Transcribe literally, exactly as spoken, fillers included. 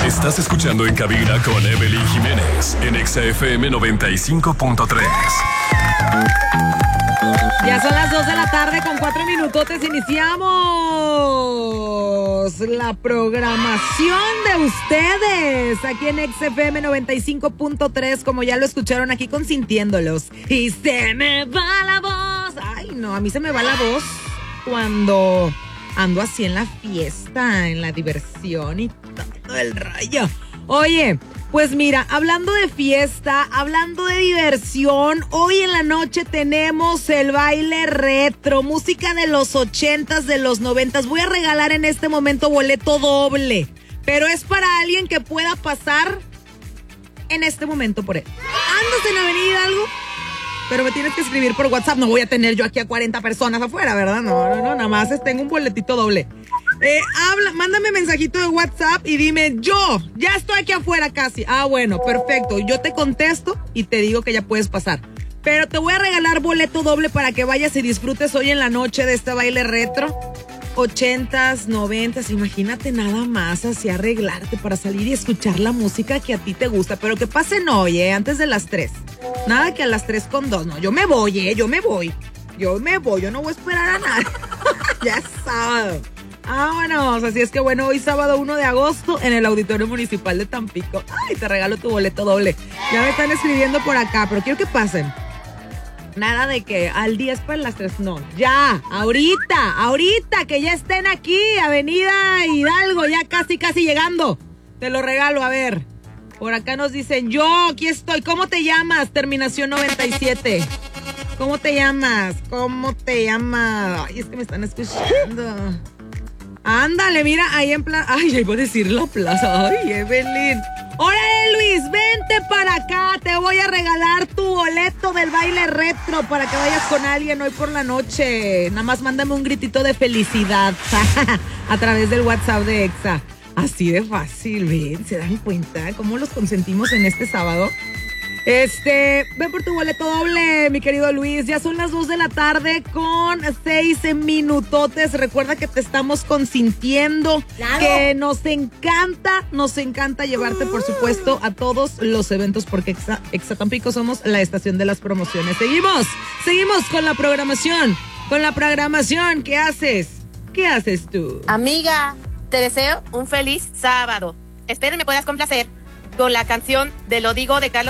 Estás escuchando En Cabina con Evelyn Jiménez en Exa F M noventa y cinco punto tres. Ya son las dos de la tarde con cuatro minutotes. Iniciamos la programación de ustedes aquí en Exa F M noventa y cinco punto tres, como ya lo escucharon aquí, consintiéndolos. Y se me va la voz. Ay, no, a mí se me va la voz cuando ando así en la fiesta, en la diversión y todo el rayo. Oye, pues mira, hablando de fiesta, hablando de diversión, hoy en la noche tenemos el baile retro, música de los ochentas, de los noventas. Voy a regalar en este momento boleto doble, pero es para alguien que pueda pasar en este momento por él. ¿Andas en Avenida Hidalgo? Pero me tienes que escribir por WhatsApp. No voy a tener yo aquí a cuarenta personas afuera, ¿verdad? No, no, no, nada más tengo un boletito doble. Eh, habla, mándame mensajito de WhatsApp y dime, yo, ya estoy aquí afuera casi. Ah, bueno, perfecto. Yo te contesto y te digo que ya puedes pasar. Pero te voy a regalar boleto doble para que vayas y disfrutes hoy en la noche de este baile retro. Ochentas, noventas, imagínate nada más así arreglarte para salir y escuchar la música que a ti te gusta. Pero que pasen hoy, eh, antes de las tres. Nada que a las tres con dos, no, yo me voy, eh, yo me voy. Yo me voy, yo no voy a esperar a nadie. Ya es sábado. Vámonos, así es que bueno, hoy sábado uno de agosto en el Auditorio Municipal de Tampico. Ay, te regalo tu boleto doble. Ya me están escribiendo por acá, pero quiero que pasen. Nada de que al día es para las tres, no, ya, ahorita, ahorita, que ya estén aquí, Avenida Hidalgo, ya casi, casi llegando. Te lo regalo, a ver. Por acá nos dicen, yo aquí estoy. ¿Cómo te llamas? Terminación noventa y siete. ¿Cómo te llamas? ¿Cómo te llamas? Ay, es que me están escuchando. Ándale, mira, ahí en plaza. Ay, ahí voy a decir la plaza. Ay, Evelyn. Órale, Luis, vente para acá. Te voy a regalar tu boleto del baile retro para que vayas con alguien hoy por la noche. Nada más mándame un gritito de felicidad a través del WhatsApp de Exa. Así de fácil, ven, ¿se dan cuenta cómo los consentimos en este sábado? Este, ven por tu boleto doble, mi querido Luis. Ya son las dos de la tarde con seis minutotes. Recuerda que te estamos consintiendo, claro, que nos encanta, nos encanta llevarte, por supuesto, a todos los eventos, porque Exa, Exa Tampico somos la estación de las promociones. Seguimos, seguimos con la programación, con la programación. ¿Qué haces? ¿Qué haces tú? Amiga, te deseo un feliz sábado. Espero me puedas complacer con la canción de Lo Digo de Carlos